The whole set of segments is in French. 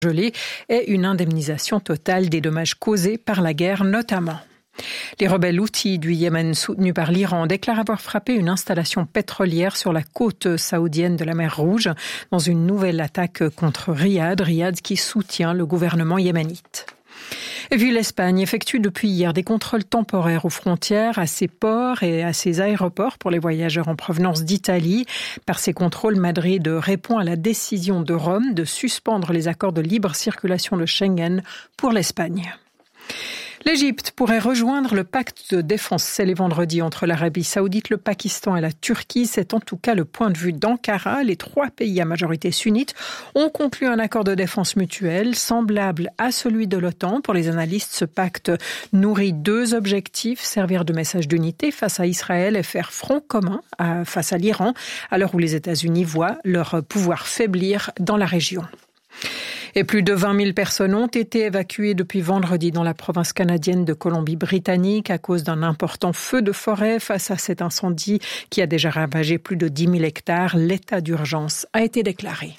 gelée et une indemnisation totale des dommages causés par la guerre notamment. Les rebelles houthis du Yémen soutenus par l'Iran déclarent avoir frappé une installation pétrolière sur la côte saoudienne de la mer Rouge dans une nouvelle attaque contre Riyad qui soutient le gouvernement yéménite. Et puis l'Espagne effectue depuis hier des contrôles temporaires aux frontières, à ses ports et à ses aéroports pour les voyageurs en provenance d'Italie. Par ces contrôles, Madrid répond à la décision de Rome de suspendre les accords de libre circulation de Schengen pour l'Espagne. L'Égypte pourrait rejoindre le pacte de défense scellé vendredi entre l'Arabie saoudite, le Pakistan et la Turquie. C'est en tout cas le point de vue d'Ankara. Les 3 pays à majorité sunnite ont conclu un accord de défense mutuelle semblable à celui de l'OTAN. Pour les analystes, ce pacte nourrit 2 objectifs, servir de message d'unité face à Israël et faire front commun face à l'Iran, à l'heure où les États-Unis voient leur pouvoir faiblir dans la région. Et plus de 20 000 personnes ont été évacuées depuis vendredi dans la province canadienne de Colombie-Britannique à cause d'un important feu de forêt. Face à cet incendie qui a déjà ravagé plus de 10 000 hectares, l'état d'urgence a été déclaré.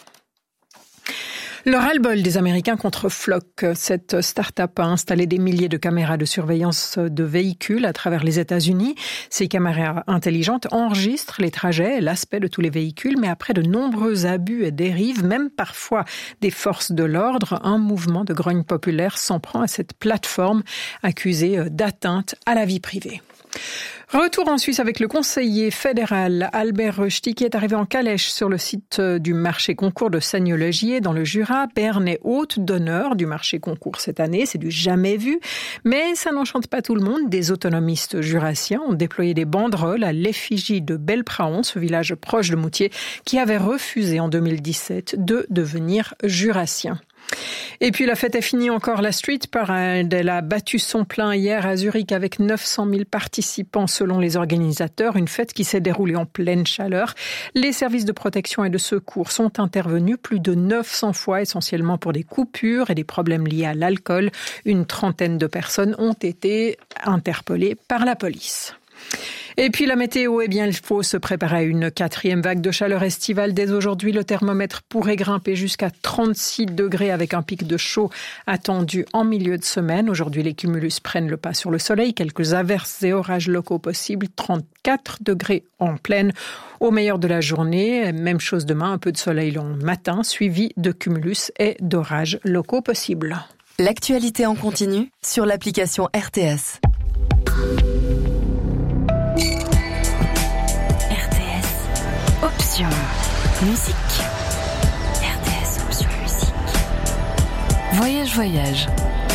Le ras-le-bol des Américains contre Flock. Cette start-up a installé des milliers de caméras de surveillance de véhicules à travers les États-Unis. Ces caméras intelligentes enregistrent les trajets et l'aspect de tous les véhicules, mais après de nombreux abus et dérives, même parfois des forces de l'ordre, un mouvement de grogne populaire s'en prend à cette plateforme accusée d'atteinte à la vie privée. Retour en Suisse avec le conseiller fédéral Albert Rösti qui est arrivé en calèche sur le site du marché concours de Seigneleugier dans le Jura. Berne est hôte d'honneur du marché concours cette année, c'est du jamais vu. Mais ça n'enchante pas tout le monde. Des autonomistes jurassiens ont déployé des banderoles à l'effigie de Belpraon, ce village proche de Moutier, qui avait refusé en 2017 de devenir jurassien. Et puis la fête est finie encore. La Street Parade, elle a battu son plein hier à Zurich avec 900 000 participants selon les organisateurs. Une fête qui s'est déroulée en pleine chaleur. Les services de protection et de secours sont intervenus plus de 900 fois, essentiellement pour des coupures et des problèmes liés à l'alcool. Une trentaine de personnes ont été interpellées par la police. Et puis la météo, il faut se préparer à une 4e vague de chaleur estivale. Dès aujourd'hui, le thermomètre pourrait grimper jusqu'à 36 degrés avec un pic de chaud attendu en milieu de semaine. Aujourd'hui, les cumulus prennent le pas sur le soleil. Quelques averses et orages locaux possibles. 34 degrés en pleine au meilleur de la journée. Même chose demain, un peu de soleil le matin, suivi de cumulus et d'orages locaux possibles. L'actualité en continu sur l'application RTS. Option musique. RTS Option musique. Voyage.